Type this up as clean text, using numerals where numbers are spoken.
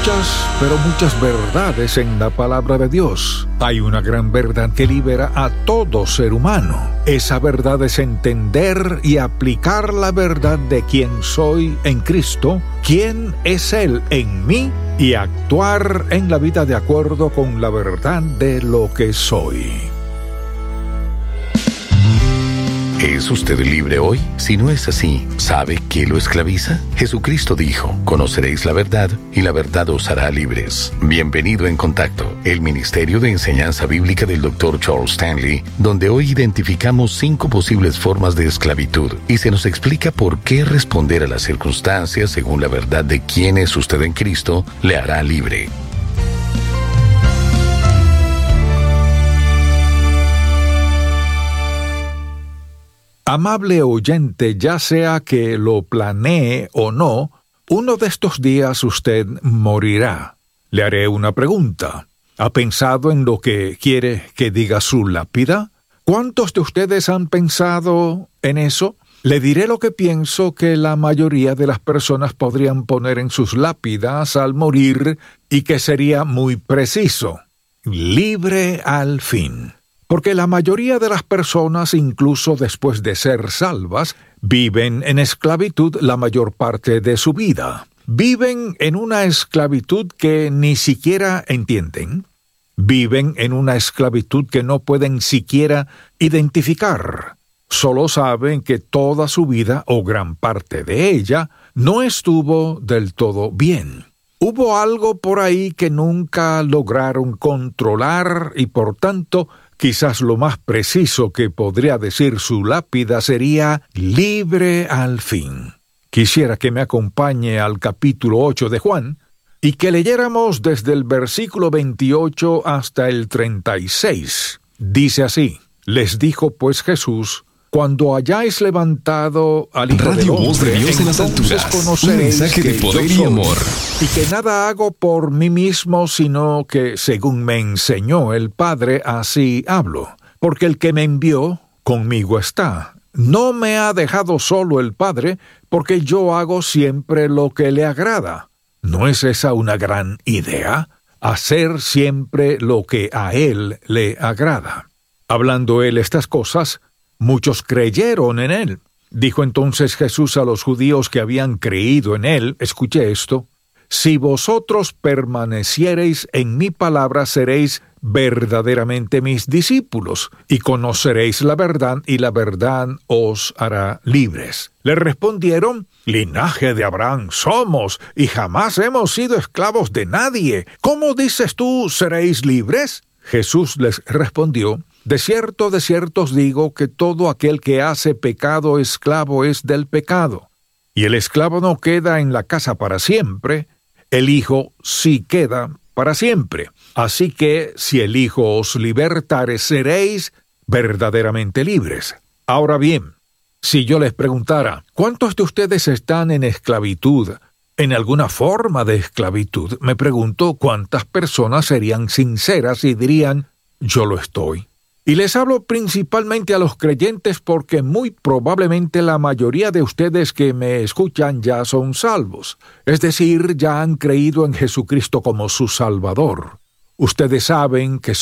pero muchas verdades en la palabra de Dios. Hay una gran verdad que libera a todo ser humano. Esa verdad es entender y aplicar la verdad de quién soy en Cristo, quién es Él en mí, y actuar en la vida de acuerdo con la verdad de lo que soy. ¿Es usted libre hoy? Si no es así, ¿sabe qué lo esclaviza? Jesucristo dijo: conoceréis la verdad y la verdad os hará libres. Bienvenido en Contacto, el Ministerio de Enseñanza Bíblica del Dr. Charles Stanley, donde hoy identificamos 5 posibles formas de esclavitud y se nos explica por qué responder a las circunstancias según la verdad de quién es usted en Cristo le hará libre. Amable oyente, ya sea que lo planee o no, uno de estos días usted morirá. Le haré una pregunta. ¿Ha pensado en lo que quiere que diga su lápida? ¿Cuántos de ustedes han pensado en eso? Le diré lo que pienso que la mayoría de las personas podrían poner en sus lápidas al morir y que sería muy preciso: libre al fin. Porque la mayoría de las personas, incluso después de ser salvas, viven en esclavitud la mayor parte de su vida. Viven en una esclavitud que ni siquiera entienden. Viven en una esclavitud que no pueden siquiera identificar. Solo saben que toda su vida, o gran parte de ella, no estuvo del todo bien. Hubo algo por ahí que nunca lograron controlar y por tanto, quizás lo más preciso que podría decir su lápida sería libre al fin. Quisiera que me acompañe al capítulo 8 de Juan y que leyéramos desde el versículo 28 hasta el 36. Dice así: les dijo pues Jesús: cuando hayáis levantado al Hijo del Hombre, Voz de Dios en las alturas, un mensaje de poder y amor. Y que nada hago por mí mismo, sino que, según me enseñó el Padre, así hablo. Porque el que me envió, conmigo está. No me ha dejado solo el Padre, porque yo hago siempre lo que le agrada. ¿No es esa una gran idea? Hacer siempre lo que a Él le agrada. Hablando Él estas cosas, muchos creyeron en Él. Dijo entonces Jesús a los judíos que habían creído en Él, escuche esto: si vosotros permaneciereis en mi palabra, seréis verdaderamente mis discípulos, y conoceréis la verdad, y la verdad os hará libres. Le respondieron: linaje de Abraham somos, y jamás hemos sido esclavos de nadie. ¿Cómo dices tú, seréis libres? Jesús les respondió: de cierto os digo que todo aquel que hace pecado, esclavo es del pecado. Y el esclavo no queda en la casa para siempre, el Hijo sí queda para siempre. Así que, si el Hijo os libertare, seréis verdaderamente libres. Ahora bien, si yo les preguntara: ¿cuántos de ustedes están en esclavitud, en alguna forma de esclavitud? Me pregunto cuántas personas serían sinceras y dirían: yo lo estoy. Y les hablo principalmente a los creyentes porque muy probablemente la mayoría de ustedes que me escuchan ya son salvos, es decir, ya han creído en Jesucristo como su Salvador. Ustedes saben que